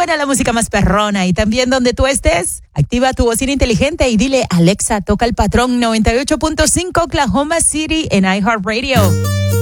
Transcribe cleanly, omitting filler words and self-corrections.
suena la música más perrona y también donde tú estés, activa tu bocina inteligente y dile Alexa, toca el patrón 98.5 Oklahoma City en iHeartRadio.